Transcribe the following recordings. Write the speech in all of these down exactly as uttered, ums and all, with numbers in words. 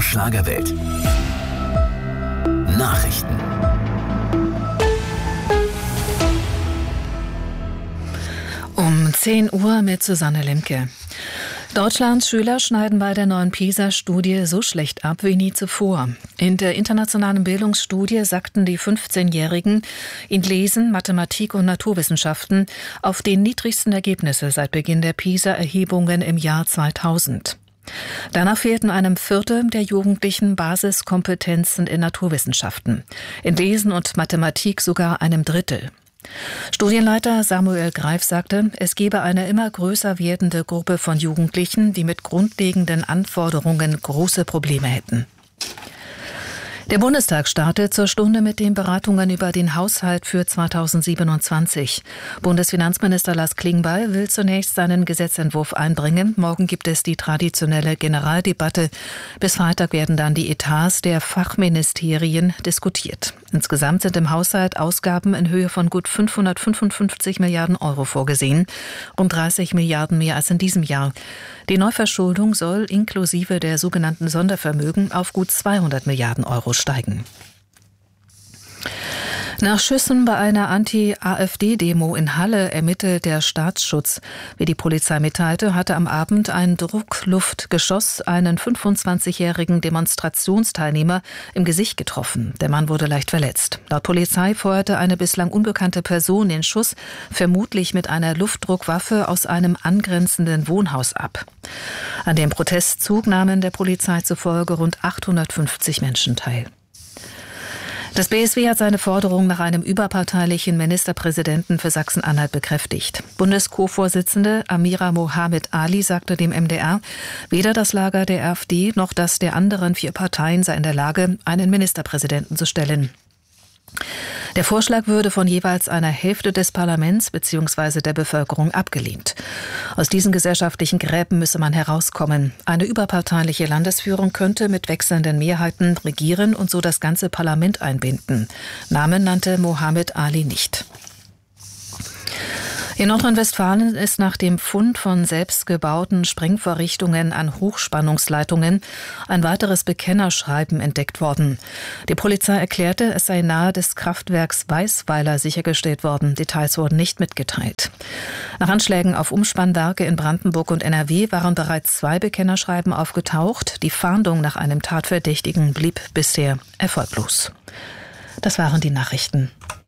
Schlagerwelt. Nachrichten. Um zehn Uhr mit Susanne Lemke. Deutschlands Schüler schneiden bei der neuen PISA-Studie so schlecht ab wie nie zuvor. In der internationalen Bildungsstudie sagten die fünfzehnjährigen in Lesen, Mathematik und Naturwissenschaften auf den niedrigsten Ergebnisse seit Beginn der PISA-Erhebungen im Jahr zweitausend. Danach fehlten einem Viertel der Jugendlichen Basiskompetenzen in Naturwissenschaften, in Lesen und Mathematik sogar einem Drittel. Studienleiter Samuel Greif sagte, es gebe eine immer größer werdende Gruppe von Jugendlichen, die mit grundlegenden Anforderungen große Probleme hätten. Der Bundestag startet zur Stunde mit den Beratungen über den Haushalt für zweitausendsiebenundzwanzig. Bundesfinanzminister Lars Klingbeil will zunächst seinen Gesetzentwurf einbringen. Morgen gibt es die traditionelle Generaldebatte. Bis Freitag werden dann die Etats der Fachministerien diskutiert. Insgesamt sind im Haushalt Ausgaben in Höhe von gut fünfhundertfünfundfünfzig Milliarden Euro vorgesehen, rund dreißig Milliarden mehr als in diesem Jahr. Die Neuverschuldung soll inklusive der sogenannten Sondervermögen auf gut zweihundert Milliarden Euro steigen. Nach Schüssen bei einer Anti-AfD-Demo in Halle ermittelt der Staatsschutz. Wie die Polizei mitteilte, hatte am Abend ein Druckluftgeschoss einen fünfundzwanzigjährigen Demonstrationsteilnehmer im Gesicht getroffen. Der Mann wurde leicht verletzt. Laut Polizei feuerte eine bislang unbekannte Person den Schuss vermutlich mit einer Luftdruckwaffe aus einem angrenzenden Wohnhaus ab. An dem Protestzug nahmen der Polizei zufolge rund achthundertfünfzig Menschen teil. Das B S W hat seine Forderung nach einem überparteilichen Ministerpräsidenten für Sachsen-Anhalt bekräftigt. Bundes-Co-Vorsitzende Amira Mohamed Ali sagte dem M D R, weder das Lager der AfD noch das der anderen vier Parteien sei in der Lage, einen Ministerpräsidenten zu stellen. Der Vorschlag würde von jeweils einer Hälfte des Parlaments bzw. der Bevölkerung abgelehnt. Aus diesen gesellschaftlichen Gräben müsse man herauskommen. Eine überparteiliche Landesführung könnte mit wechselnden Mehrheiten regieren und so das ganze Parlament einbinden. Namen nannte Mohamed Ali nicht. In Nordrhein-Westfalen ist nach dem Fund von selbstgebauten Sprengvorrichtungen an Hochspannungsleitungen ein weiteres Bekennerschreiben entdeckt worden. Die Polizei erklärte, es sei nahe des Kraftwerks Weißweiler sichergestellt worden. Details wurden nicht mitgeteilt. Nach Anschlägen auf Umspannwerke in Brandenburg und N R W waren bereits zwei Bekennerschreiben aufgetaucht. Die Fahndung nach einem Tatverdächtigen blieb bisher erfolglos. Das waren die Nachrichten.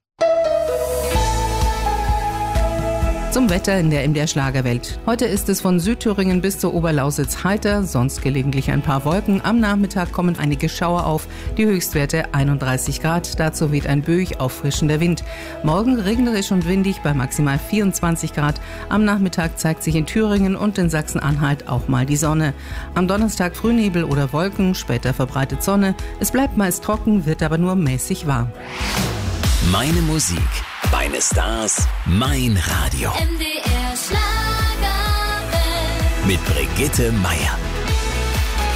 Zum Wetter in der M D R Schlagerwelt. Heute ist es von Südthüringen bis zur Oberlausitz heiter, sonst gelegentlich ein paar Wolken. Am Nachmittag kommen einige Schauer auf, die Höchstwerte einunddreißig Grad. Dazu weht ein böig auffrischender Wind. Morgen regnerisch und windig bei maximal vierundzwanzig Grad. Am Nachmittag zeigt sich in Thüringen und in Sachsen-Anhalt auch mal die Sonne. Am Donnerstag Frühnebel oder Wolken, später verbreitet Sonne. Es bleibt meist trocken, wird aber nur mäßig warm. Meine Musik, meine Stars, mein Radio. M D R Schlagerwelt. Mit Brigitte Meier.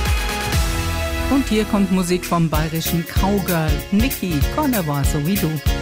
Und hier kommt Musik vom bayerischen Cowgirl Niki, Conner war so wie du.